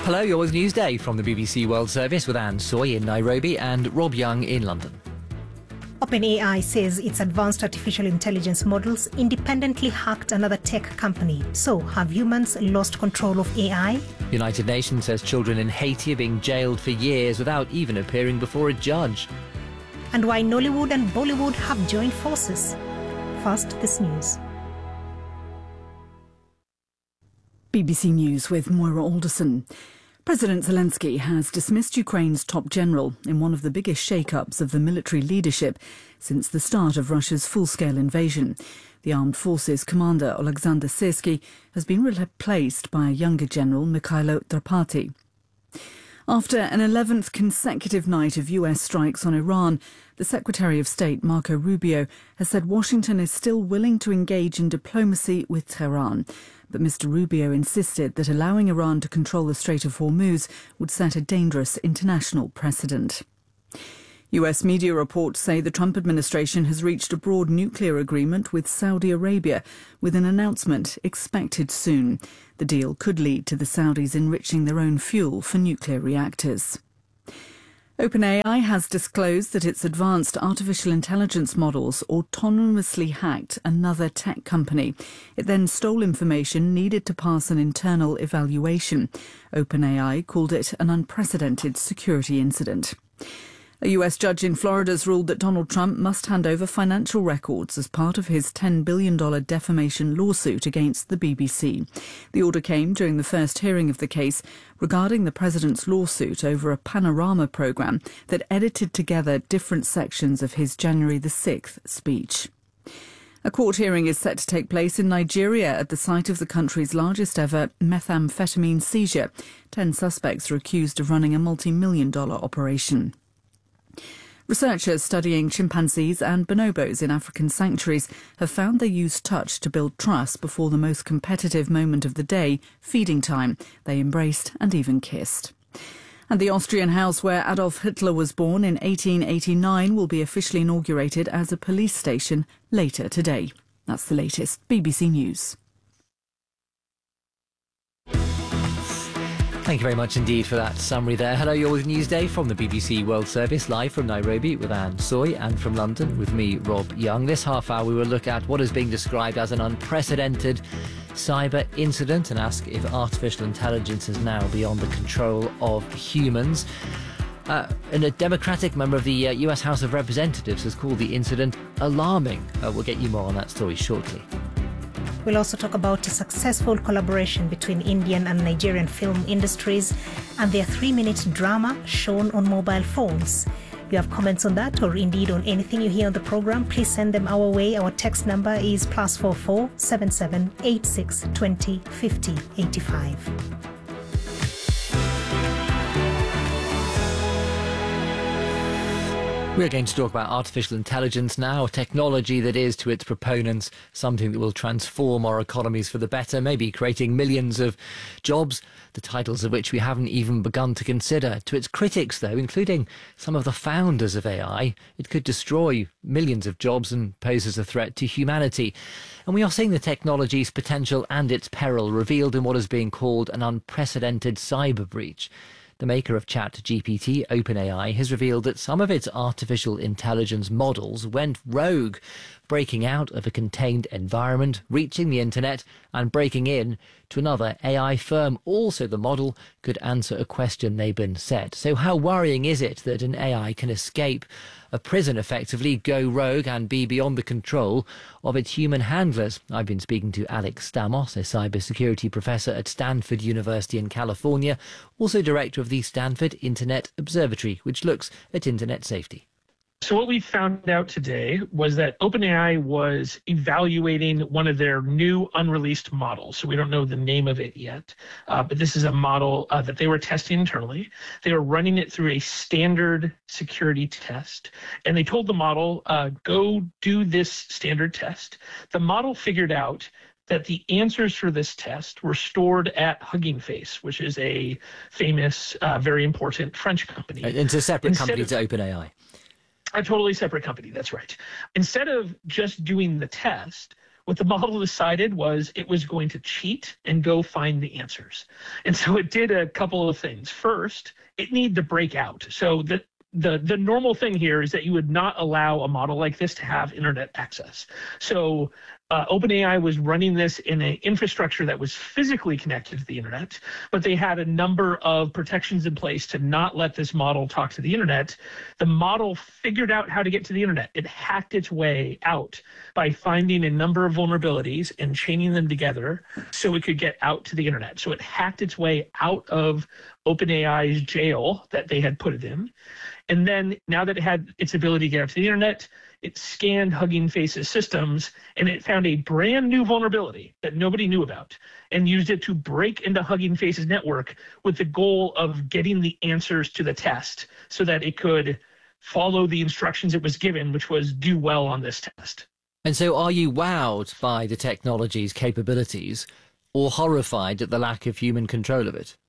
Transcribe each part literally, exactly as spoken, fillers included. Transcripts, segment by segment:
Hello, you're with Newsday from the B B C World Service with Anne Soy in Nairobi and Rob Young in London. OpenAI says its advanced artificial intelligence models independently hacked another tech company. So, have humans lost control of A I? United Nations says children in Haiti are being jailed for years without even appearing before a judge. And why Nollywood and Bollywood have joined forces. First, this news. B B C News with Moira Alderson. President Zelensky has dismissed Ukraine's top general in one of the biggest shake-ups of the military leadership since the start of Russia's full-scale invasion. The armed forces commander Alexander Syrsky has been replaced by a younger general, Mikhailo Drapati. After an eleventh consecutive night of U S strikes on Iran, the Secretary of State, Marco Rubio, has said Washington is still willing to engage in diplomacy with Tehran. But Mister Rubio insisted that allowing Iran to control the Strait of Hormuz would set a dangerous international precedent. U S media reports say the Trump administration has reached a broad nuclear agreement with Saudi Arabia, with an announcement expected soon. The deal could lead to the Saudis enriching their own fuel for nuclear reactors. OpenAI has disclosed that its advanced artificial intelligence models autonomously hacked another tech company. It then stole information needed to pass an internal evaluation. OpenAI called it an unprecedented security incident. A U S judge in Florida has ruled that Donald Trump must hand over financial records as part of his ten billion dollars defamation lawsuit against the B B C. The order came during the first hearing of the case regarding the president's lawsuit over a Panorama program that edited together different sections of his January the sixth speech. A court hearing is set to take place in Nigeria at the site of the country's largest ever methamphetamine seizure. Ten suspects are accused of running a multi-million dollar operation. Researchers studying chimpanzees and bonobos in African sanctuaries have found they use touch to build trust before the most competitive moment of the day, feeding time. They embraced and even kissed. And the Austrian house where Adolf Hitler was born in eighteen eighty-nine will be officially inaugurated as a police station later today. That's the latest. B B C News. Thank you very much indeed for that summary there. Hello, you're with Newsday from the B B C World Service, live from Nairobi with Anne Soy, and from London with me, Rob Young. This half hour we will look at what is being described as an unprecedented cyber incident and ask if artificial intelligence is now beyond the control of humans. Uh, and a Democratic member of the uh, U S House of Representatives has called the incident alarming. Uh, we'll get you more on that story shortly. We'll also talk about a successful collaboration between Indian and Nigerian film industries and their three-minute drama shown on mobile phones. If you have comments on that or indeed on anything you hear on the programme, please send them our way. Our text number is plus four four seven seven eight six twenty fifty eighty-five. We're going to talk about artificial intelligence now, a technology that is, to its proponents, something that will transform our economies for the better, maybe creating millions of jobs, the titles of which we haven't even begun to consider. To its critics, though, including some of the founders of A I, it could destroy millions of jobs and poses a threat to humanity. And we are seeing the technology's potential and its peril revealed in what is being called an unprecedented cyber breach. The maker of ChatGPT, OpenAI, has revealed that some of its artificial intelligence models went rogue, breaking out of a contained environment, reaching the internet and breaking in to another A I firm. Also, the model could answer a question they've been set. So how worrying is it that an A I can escape a prison, effectively go rogue and be beyond the control of its human handlers? I've been speaking to Alex Stamos, a cybersecurity professor at Stanford University in California, also director of the Stanford Internet Observatory, which looks at internet safety. So what we found out today was that OpenAI was evaluating one of their new unreleased models. So we don't know the name of it yet, uh, but this is a model uh, that they were testing internally. They were running it through a standard security test, and they told the model, uh, go do this standard test. The model figured out that the answers for this test were stored at Hugging Face, which is a famous, uh, very important French company. It's a separate Instead company of, to OpenAI. A totally separate company, that's right. Instead of just doing the test, what the model decided was it was going to cheat and go find the answers. And so it did a couple of things. First, it needed to break out. So the the the normal thing here is that you would not allow a model like this to have internet access. So uh, OpenAI was running this in an infrastructure that was physically connected to the internet, but they had a number of protections in place to not let this model talk to the internet. The model figured out how to get to the internet. It hacked its way out by finding a number of vulnerabilities and chaining them together so it could get out to the internet. So it hacked its way out of OpenAI's jail that they had put it in. And then now that it had its ability to get out to the internet, it scanned Hugging Face's systems and it found a brand new vulnerability that nobody knew about and used it to break into Hugging Face's network with the goal of getting the answers to the test so that it could follow the instructions it was given, which was do well on this test. And so are you wowed by the technology's capabilities or horrified at the lack of human control of it?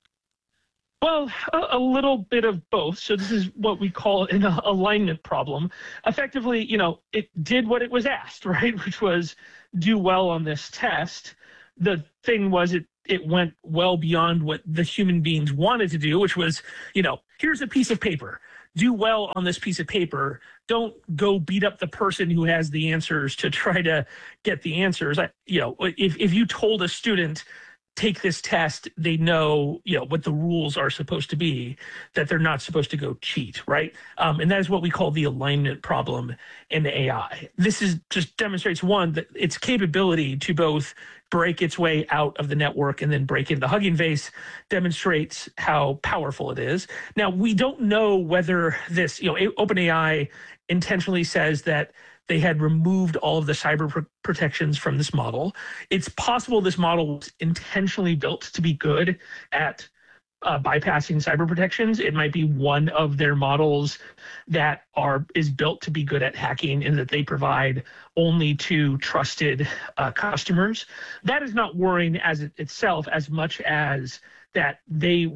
Well, a, a little bit of both. So this is what we call an alignment problem. Effectively, you know, it did what it was asked, right? Which was do well on this test. The thing was it it went well beyond what the human beings wanted to do, which was, you know, here's a piece of paper. Do well on this piece of paper. Don't go beat up the person who has the answers to try to get the answers. I, you know, if if you told a student, take this test, they know, you know, what the rules are supposed to be, that they're not supposed to go cheat, right? Um, and that is what we call the alignment problem in A I. This is just demonstrates, one, that its capability to both break its way out of the network and then break into Hugging Face demonstrates how powerful it is. Now, we don't know whether this, you know, OpenAI intentionally says that they had removed all of the cyber pr- protections from this model. It's possible this model was intentionally built to be good at uh, bypassing cyber protections. It might be one of their models that are is built to be good at hacking and that they provide only to trusted uh, customers. That is not worrying as it itself as much as that they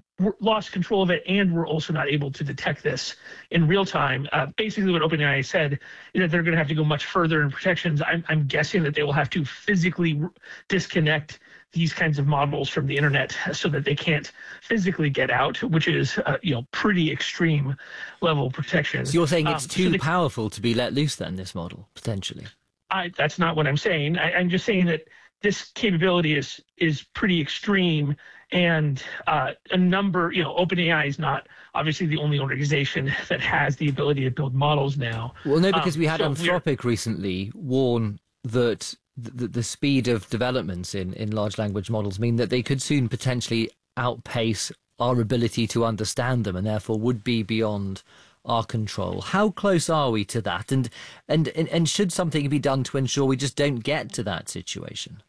lost control of it and we're also not able to detect this in real time. Uh, basically what OpenAI said is that they're going to have to go much further in protections. I'm, I'm guessing that they will have to physically disconnect these kinds of models from the internet so that they can't physically get out, which is uh, you know, pretty extreme level protection. So you're saying it's um, too so they, powerful to be let loose then, this model, potentially? I, that's not what I'm saying. I, I'm just saying that this capability is is pretty extreme, and uh, a number, you know, OpenAI is not obviously the only organization that has the ability to build models now. Well, no, because um, we had so Anthropic recently warn that the, the speed of developments in, in large language models mean that they could soon potentially outpace our ability to understand them and therefore would be beyond our control. How close are we to that? And, and, and, and should something be done to ensure we just don't get to that situation?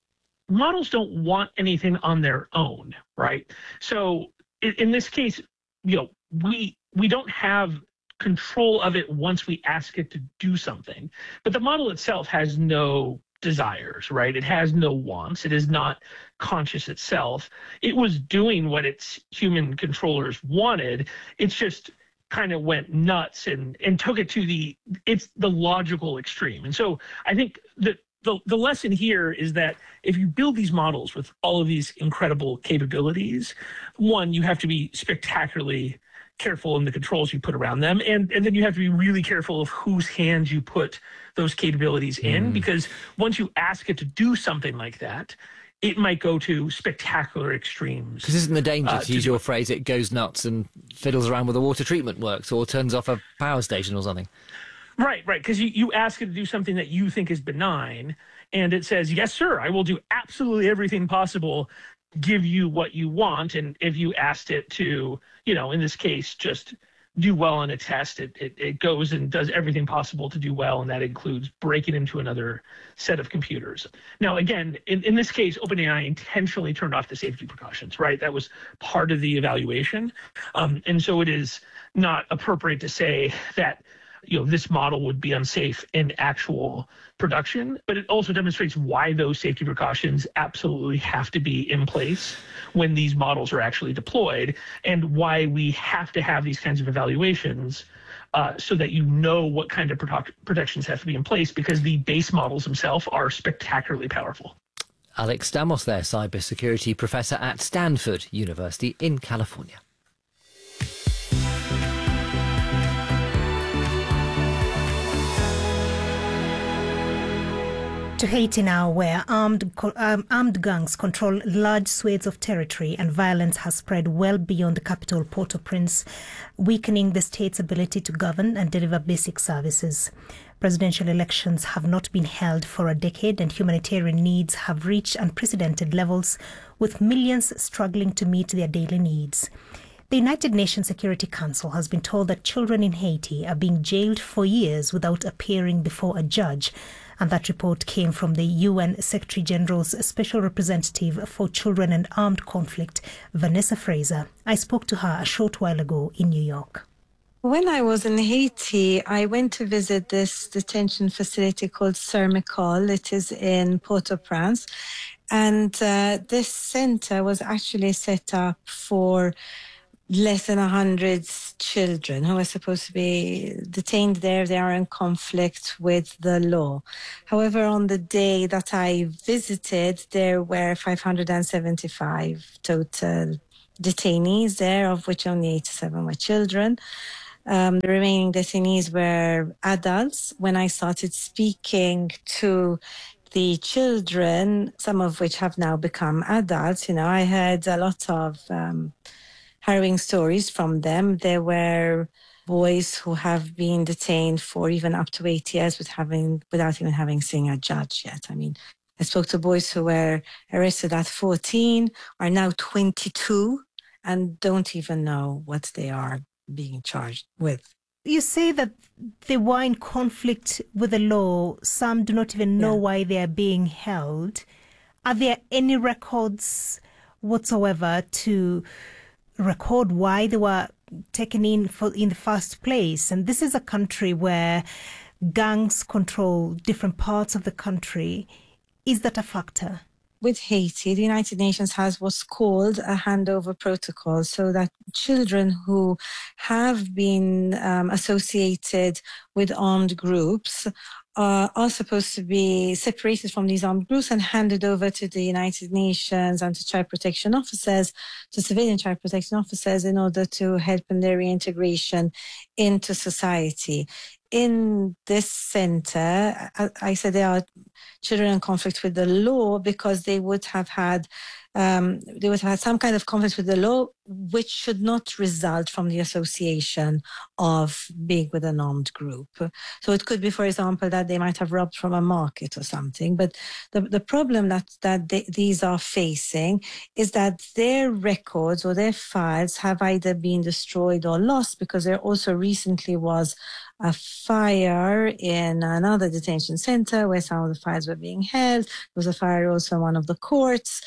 Models don't want anything on their own, right? So in, in this case, you know, we we don't have control of it once we ask it to do something. But the model itself has no desires, right? It has no wants. It is not conscious itself. It was doing what its human controllers wanted. It's just kind of went nuts and and took it to the it's the logical extreme. And so I think that The, the lesson here is that if you build these models with all of these incredible capabilities, one, you have to be spectacularly careful in the controls you put around them. And, and then you have to be really careful of whose hands you put those capabilities in, mm. because once you ask it to do something like that, it might go to spectacular extremes. Because isn't the danger, uh, to use your phrase, it goes nuts and fiddles around with the water treatment works or turns off a power station or something? Right, right, because you, you ask it to do something that you think is benign, and it says, yes, sir, I will do absolutely everything possible, give you what you want. And if you asked it to, you know, in this case, just do well on a test, it, it, it goes and does everything possible to do well, and that includes breaking into another set of computers. Now, again, in, in this case, OpenAI intentionally turned off the safety precautions, right? That was part of the evaluation. Um, and so it is not appropriate to say that you know, this model would be unsafe in actual production, but it also demonstrates why those safety precautions absolutely have to be in place when these models are actually deployed, and why we have to have these kinds of evaluations uh, so that you know what kind of prote- protections have to be in place, because the base models themselves are spectacularly powerful. Alex Stamos there, cybersecurity professor at Stanford University in California. To Haiti now, where armed um, armed gangs control large swathes of territory and violence has spread well beyond the capital, Port-au-Prince, weakening the state's ability to govern and deliver basic services. Presidential elections have not been held for a decade, and humanitarian needs have reached unprecedented levels, with millions struggling to meet their daily needs. The United Nations Security Council has been told that children in Haiti are being jailed for years without appearing before a judge. And that report came from the U N Secretary General's Special Representative for Children and Armed Conflict, Vanessa Fraser. I spoke to her a short while ago in New York. When I was in Haiti, I went to visit this detention facility called Sermicol. It is in Port-au-Prince. And uh, this center was actually set up for less than one hundred children who are supposed to be detained there. They are in conflict with the law. However, on the day that I visited, there were five hundred seventy-five total detainees there, of which only eighty-seven were children. Um, the remaining detainees were adults. When I started speaking to the children, some of which have now become adults, you know, I heard a lot of um, harrowing stories from them. There were boys who have been detained for even up to eight years with having, without even having seen a judge yet. I mean, I spoke to boys who were arrested at fourteen, are now twenty-two, and don't even know what they are being charged with. You say that they were in conflict with the law. Some do not even know yeah. why they are being held. Are there any records whatsoever to record why they were taken in for in the first place? And this is a country where gangs control different parts of the country. Is that a factor? With Haiti, the United Nations has what's called a handover protocol, so that children who have been um, associated with armed groups uh, are supposed to be separated from these armed groups and handed over to the United Nations and to child protection officers, to civilian child protection officers, in order to help in their reintegration into society. In this center, I, I said there are children in conflict with the law because they would have had um, they would have had some kind of conflict with the law, which should not result from the association of being with an armed group. So it could be, for example, that they might have robbed from a market or something. But the, the problem that, that they, these are facing is that their records or their files have either been destroyed or lost, because there also recently was a fire in another detention center where some of the files were being held. There was a fire also in one of the courts.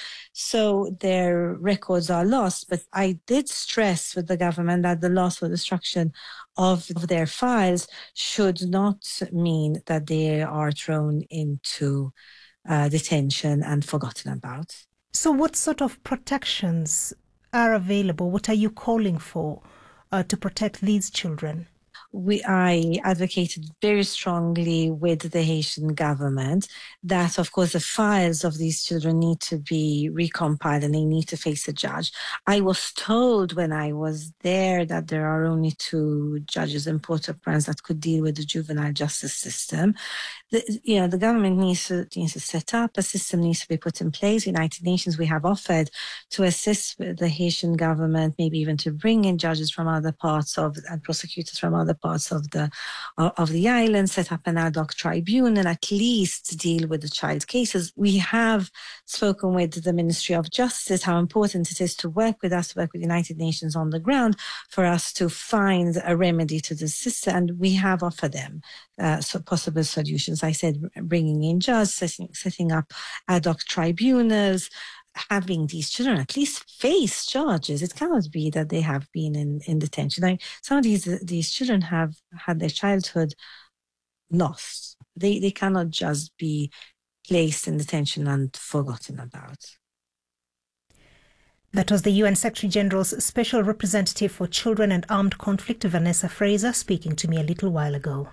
So their records are lost. But I did stress with the government that the loss or destruction of their files should not mean that they are thrown into uh, detention and forgotten about. So what sort of protections are available? What are you calling for uh, to protect these children? We, I advocated very strongly with the Haitian government that, of course, the files of these children need to be recompiled and they need to face a judge. I was told when I was there that there are only two judges in Port-au-Prince that could deal with the juvenile justice system. The, you know, the government needs to, needs to set up, a system needs to be put in place. United Nations, we have offered to assist the Haitian government, maybe even to bring in judges from other parts of, and prosecutors from other parts of the of the island, set up an ad hoc tribunal, at least deal with the child cases. We have spoken with the Ministry of Justice how important it is to work with us, to work with the United Nations on the ground for us to find a remedy to this system, and we have offered them uh, so possible solutions. I said bringing in judges, setting, setting up ad hoc tribunals, having these children at least face charges. It cannot be that they have been in, in detention. I mean, some of these these children have had their childhood lost. They they cannot just be placed in detention and forgotten about. That was the U N Secretary General's Special Representative for Children and Armed Conflict, Vanessa Fraser, speaking to me a little while ago.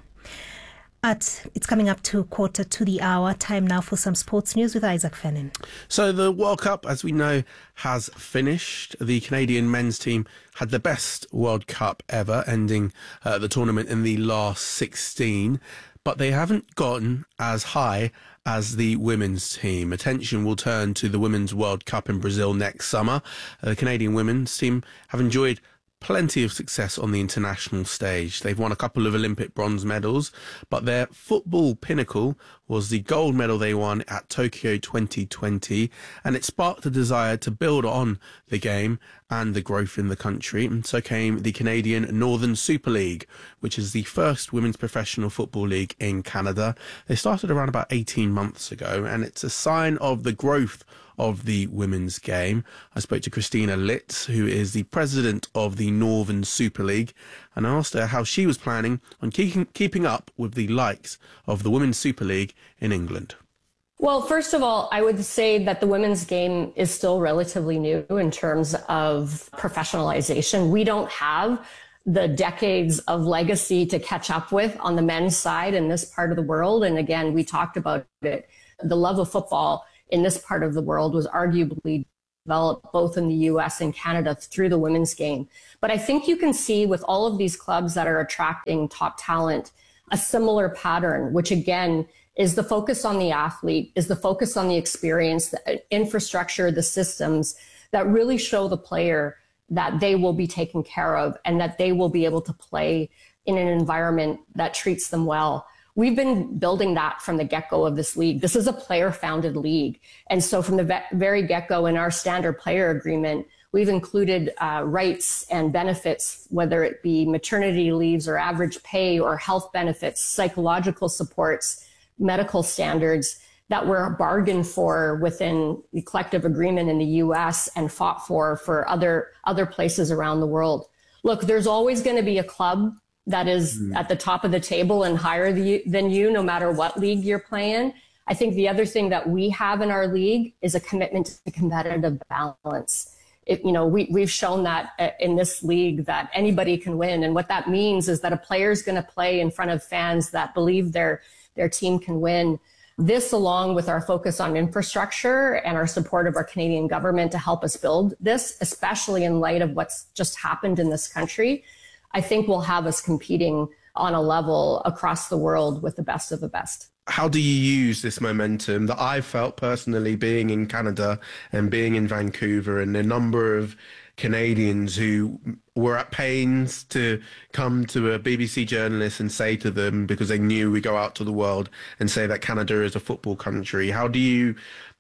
At, it's coming up to quarter to the hour. Time now for some sports news with Isaac Fennin. So the World Cup, as we know, has finished. The Canadian men's team had the best World Cup ever, ending uh, the tournament in the last sixteen. But they haven't gotten as high as the women's team. Attention will turn to the Women's World Cup in Brazil next summer. Uh, the Canadian women's team have enjoyed plenty of success on the international stage. They've won a couple of Olympic bronze medals, but their football pinnacle was the gold medal they won at Tokyo twenty twenty, and it sparked a desire to build on the game and the growth in the country. And so came the Canadian Northern Super League, which is the first women's professional football league in Canada. They started around about eighteen months ago, and it's a sign of the growth of the women's game. I spoke to Christina Litz, who is the president of the Northern Super League, and I asked her how she was planning on keeping, keeping up with the likes of the Women's Super League in England. Well, first of all, I would say that the women's game is still relatively new in terms of professionalization. We don't have the decades of legacy to catch up with on the men's side in this part of the world. And again, we talked about it. The love of football in this part of the world was arguably developed both in the U S and Canada through the women's game. But I think you can see with all of these clubs that are attracting top talent, a similar pattern, which again is the focus on the athlete, is the focus on the experience, the infrastructure, the systems that really show the player that they will be taken care of and that they will be able to play in an environment that treats them well. We've been building that from the get-go of this league. This is a player-founded league. And so from the very get-go in our standard player agreement, we've included uh, rights and benefits, whether it be maternity leaves or average pay or health benefits, psychological supports, medical standards that were bargained for within the collective agreement in the U S and fought for for other, other places around the world. Look, there's always going to be a club that is mm. at the top of the table and higher the, than you, no matter what league you're playing. I think the other thing that we have in our league is a commitment to competitive balance. It, you know, we, we've shown that in this league that anybody can win. And what that means is that a player is going to play in front of fans that believe their, their team can win. This, along with our focus on infrastructure and our support of our Canadian government to help us build this, especially in light of what's just happened in this country, I think will have us competing on a level across the world with the best of the best. How do you use this momentum that I felt personally being in Canada and being in Vancouver, and a number of Canadians who were at pains to come to a B B C journalist and say to them, because they knew we go out to the world and say that Canada is a football country. How do you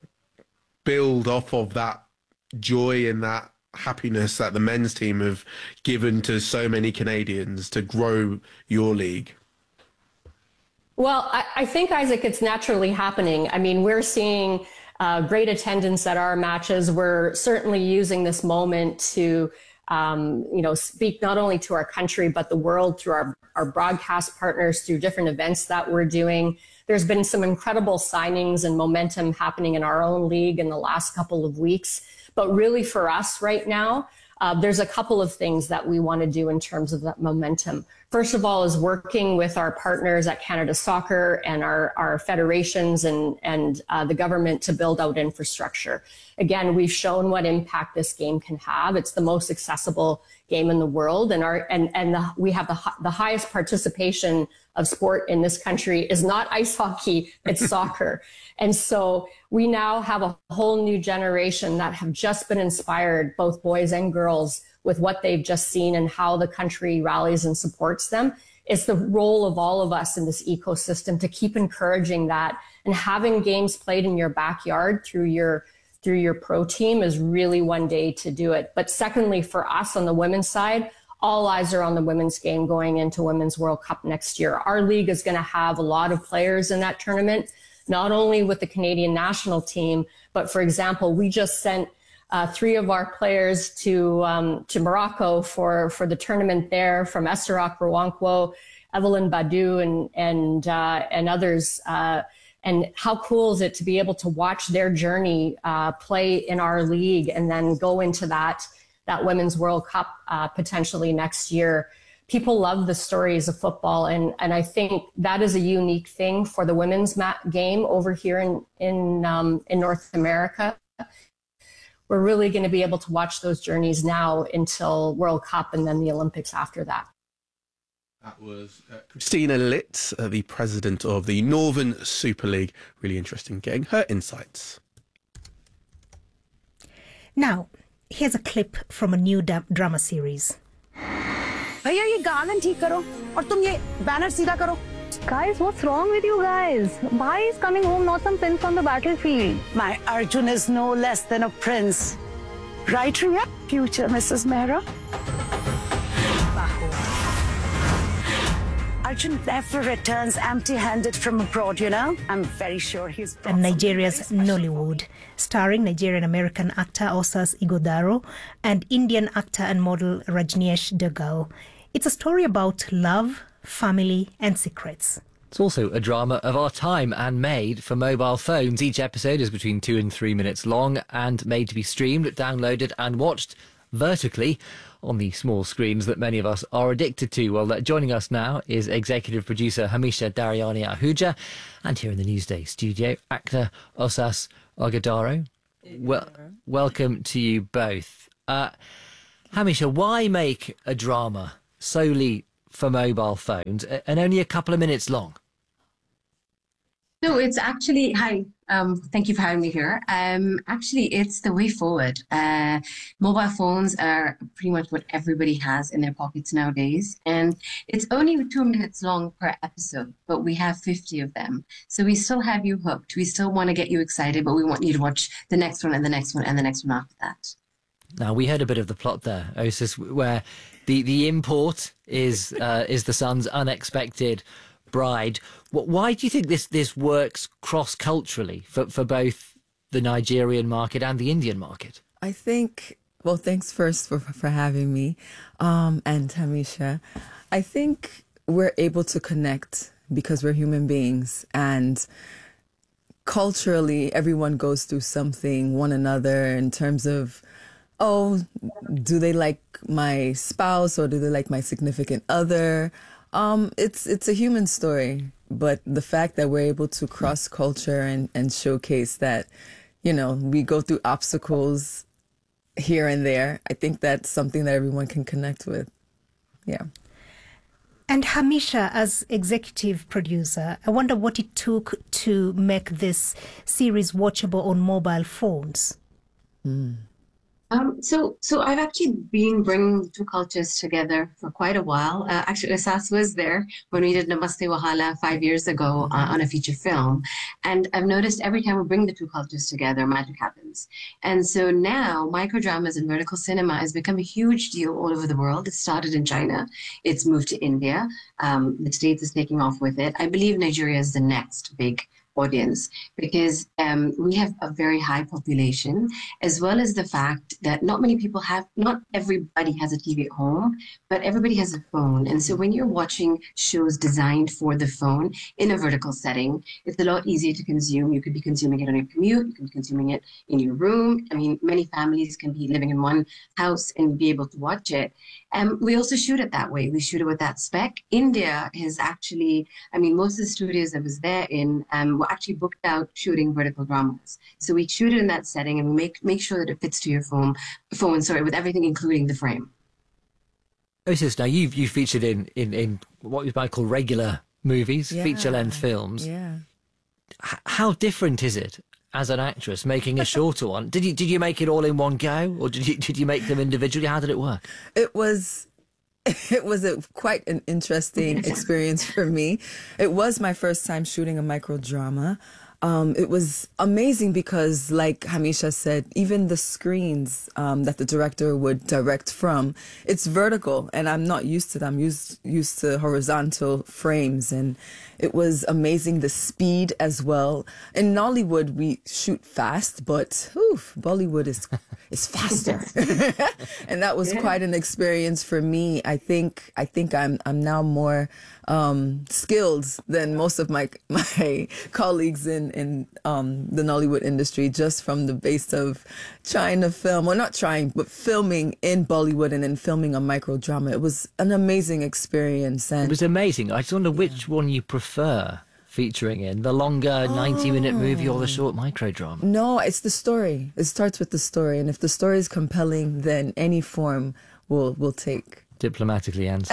build off of that joy and that happiness that the men's team have given to so many Canadians to grow your league? Well, I, I think, Isaac, it's naturally happening. I mean, we're seeing uh, great attendance at our matches. We're certainly using this moment to, um, you know, speak not only to our country, but the world through our, our broadcast partners, through different events that we're doing. There's been some incredible signings and momentum happening in our own league in the last couple of weeks. But really for us right now, uh, there's a couple of things that we want to do in terms of that momentum. First of all is working with our partners at Canada Soccer and our, our federations and, and uh, the government to build out infrastructure. Again, we've shown what impact this game can have. It's the most accessible game in the world, and our and and the, we have the the highest participation of sport in this country is not ice hockey, it's soccer. And so we now have a whole new generation that have just been inspired, both boys and girls, with what they've just seen and how the country rallies and supports them. It's the role of all of us in this ecosystem to keep encouraging that, and having games played in your backyard through your through your pro team is really one day to do it. But secondly, for us on the women's side, all eyes are on the women's game going into Women's World Cup next year. Our league is going to have a lot of players in that tournament, not only with the Canadian national team, but for example, we just sent uh, three of our players to um, to Morocco for, for the tournament there, from Esarok Rawankwo, Evelyn Badu, and and uh, and others. Uh, And how cool is it to be able to watch their journey uh, play in our league and then go into that, that Women's World Cup uh, potentially next year. People love the stories of football, and, and I think that is a unique thing for the women's game over here in, in, um, in North America. We're really going to be able to watch those journeys now until World Cup and then the Olympics after that. That was uh, Christina Litt, uh, the president of the Northern Super League. Really interesting getting her insights. Now, here's a clip from a new da- drama series. भैया ये गालन ठीक करो और तुम ये banner सीधा करो. Guys, what's wrong with you guys? Bhai is coming home, not some prince on the battlefield. My Arjun is no less than a prince. Right, Riya? Future Missus Mehra. Arjun never returns empty-handed from abroad, you know? I'm very sure he's... And Nigeria's Nollywood, starring Nigerian-American actor Osas Ighodaro and Indian actor and model Rajneesh Duggal. It's a story about love, family and secrets. It's also a drama of our time and made for mobile phones. Each episode is between two and three minutes long and made to be streamed, downloaded and watched vertically on the small screens that many of us are addicted to. Well, uh, joining us now is executive producer Hamisha Dariani Ahuja, and here in the Newsday studio, actor Osas Ighodaro. Well, welcome to you both. Uh, Hamisha, why make a drama solely for mobile phones and only a couple of minutes long? No, it's actually, hi, um, thank you for having me here. Um, actually, it's the way forward. Uh, mobile phones are pretty much what everybody has in their pockets nowadays. And it's only two minutes long per episode, but we have fifty of them. So we still have you hooked. We still want to get you excited, but we want you to watch the next one and the next one and the next one after that. Now, we heard a bit of the plot there, Osas, where the, the import is uh, is the son's unexpected bride. Why do you think this, this works cross-culturally for, for both the Nigerian market and the Indian market? I think, well, thanks first for, for having me, um, and Hamisha. I think we're able to connect because we're human beings, and culturally, everyone goes through something, one another, in terms of, oh, do they like my spouse or do they like my significant other? Um, it's it's a human story, but the fact that we're able to cross culture and, and showcase that, you know, we go through obstacles here and there, I think that's something that everyone can connect with. Yeah. And Hamisha, as executive producer, I wonder what it took to make this series watchable on mobile phones. Mm. Um, so, so I've actually been bringing the two cultures together for quite a while. Uh, actually, Osas was there when we did Namaste Wahala five years ago uh, on a feature film. And I've noticed every time we bring the two cultures together, magic happens. And so now microdramas and vertical cinema has become a huge deal all over the world. It started in China. It's moved to India. Um, the States is taking off with it. I believe Nigeria is the next big audience because um, we have a very high population, as well as the fact that not many people have, not everybody has a T V at home, but everybody has a phone. And so when you're watching shows designed for the phone in a vertical setting, it's a lot easier to consume. You could be consuming it on your commute, you can be consuming it in your room. I mean, many families can be living in one house and be able to watch it. And um, we also shoot it that way. We shoot it with that spec. India has actually, I mean, most of the studios I was there in um, were actually booked out shooting vertical dramas. So we shoot it in that setting and we make make sure that it fits to your phone, phone, sorry, with everything, including the frame. Osas, now you've you featured in, in, in what you might call regular movies, Yeah. feature-length films. Yeah. H- how different is it as an actress making a shorter one? Did you did you make it all in one go, or did you did you make them individually? How did it work? It was it was a, quite an interesting experience for me. It was my first time shooting a micro drama. Um, it was amazing because, like Hamisha said, even the screens um, that the director would direct from, it's vertical, and I'm not used to that. I'm used used to horizontal frames, and it was amazing, the speed as well. In Nollywood, we shoot fast, but whew, Bollywood is is faster, and that was quite an experience for me. I think I think I'm I'm now more um, skilled than most of my my colleagues in in um, the Nollywood industry, just from the base of trying to film, or not trying, but filming in Bollywood and then filming a micro drama. It was an amazing experience, and it was amazing. I just wonder which yeah. one you prefer featuring in, the longer ninety minute movie or the short micro drama. No, it's the story. It starts with the story, and if the story is compelling, then any form will will take. Diplomatically answered.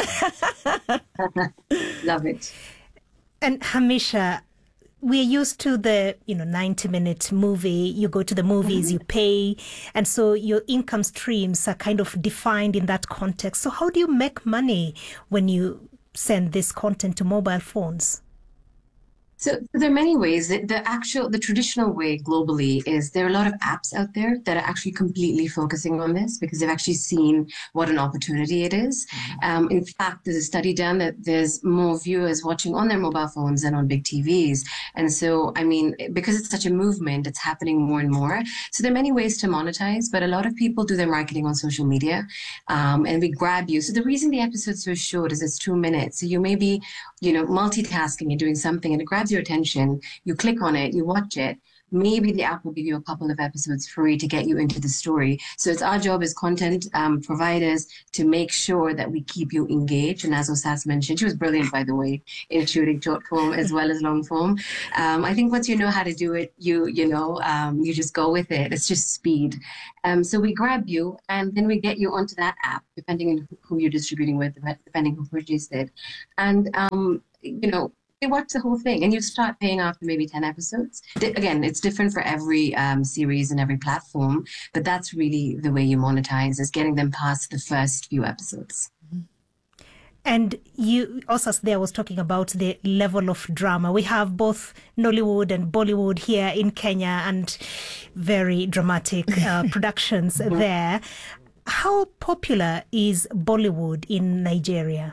Love it. And Hamisha, we're used to the, you know, ninety minute movie. You go to the movies, mm-hmm. you pay. And so your income streams are kind of defined in that context. So how do you make money when you send this content to mobile phones? So there are many ways. The, the actual, the traditional way globally is there are a lot of apps out there that are actually completely focusing on this because they've actually seen what an opportunity it is. Um, in fact, there's a study done that there's more viewers watching on their mobile phones than on big T Vs. And so, I mean, because it's such a movement, it's happening more and more. So there are many ways to monetize, but a lot of people do their marketing on social media, um, and we grab you. So the reason the episode's so short is it's two minutes. So you may be, you know, multitasking and doing something, and it grabs your attention, you click on it, you watch it, maybe the app will give you a couple of episodes free to get you into the story. So it's our job as content um, providers to make sure that we keep you engaged. And as Osas mentioned, she was brilliant, by the way, in shooting short form as well as long form. Um, I think once you know how to do it, you you know, um, you just go with it. It's just speed. Um, so we grab you and then we get you onto that app, depending on who you're distributing with, depending who purchased it. And, um, you know, you watch the whole thing and you start paying after maybe ten episodes. Again, it's different for every um, series and every platform, but that's really the way you monetize, is getting them past the first few episodes. And you also there was talking about the level of drama. We have both Nollywood and Bollywood here in Kenya, and very dramatic uh, productions mm-hmm. there. How popular is Bollywood in Nigeria?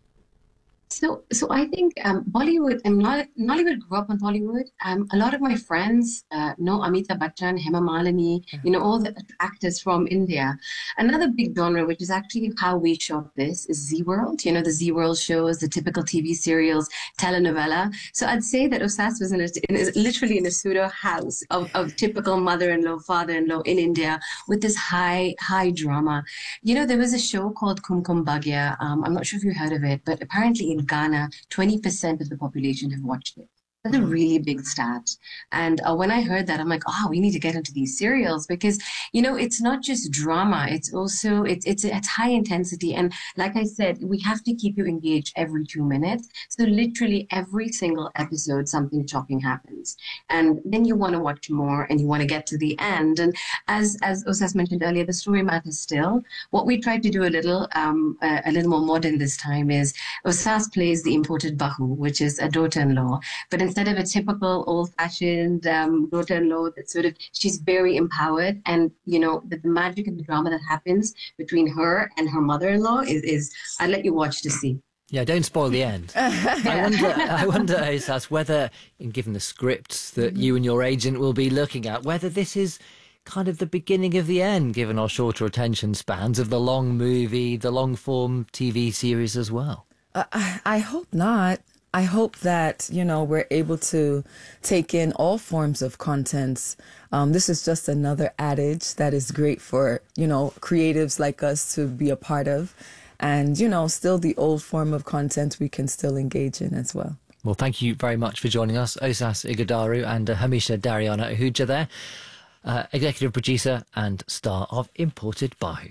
So, so I think um, Bollywood and Nollywood grew up on Bollywood. Um, a lot of my friends uh, know Amitabh Bachchan, Hema Malini, you know, all the actors from India. Another big genre, which is actually how we shot this, is Z World. You know, the Z World shows, the typical T V serials, telenovela. So I'd say that Osas was in a, in a, literally in a pseudo house of, of typical mother-in-law, father-in-law in India with this high, high drama. You know, there was a show called Kumkum Bhagya. Um, I'm not sure if you heard of it, but apparently in Ghana, twenty percent of the population have watched it. That's a really big stat. And uh, when I heard that, I'm like, oh, we need to get into these serials because, you know, it's not just drama. It's also, it's, it's, it's high intensity. And like I said, we have to keep you engaged every two minutes. So literally every single episode, something shocking happens. And then you want to watch more and you want to get to the end. And as, as Osas mentioned earlier, the story matters still. What we tried to do a little, um, a, a little more modern this time is Osas plays the imported Bahu, which is a daughter-in-law. But in Instead of a typical old-fashioned um, daughter-in-law that sort of, she's very empowered. And, you know, the, the magic and the drama that happens between her and her mother-in-law is, is I'll let you watch to see. Yeah, don't spoil the end. I wonder, I wonder, Osas, whether, in given the scripts that mm-hmm. you and your agent will be looking at, whether this is kind of the beginning of the end, given our shorter attention spans of the long movie, the long-form T V series as well. Uh, I, I hope not. I hope that, you know, we're able to take in all forms of contents. Um, this is just another adage that is great for, you know, creatives like us to be a part of. And, you know, still the old form of content we can still engage in as well. Well, thank you very much for joining us, Osas Ighodaro and uh, Hamisha Dariana Ahuja there, uh, executive producer and star of Imported Bahu.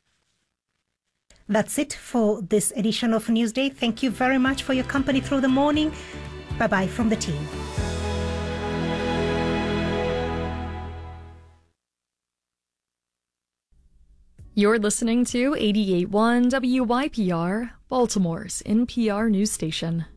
That's it for this edition of Newsday. Thank you very much for your company through the morning. Bye-bye from the team. You're listening to eighty-eight point one W Y P R, Baltimore's N P R news station.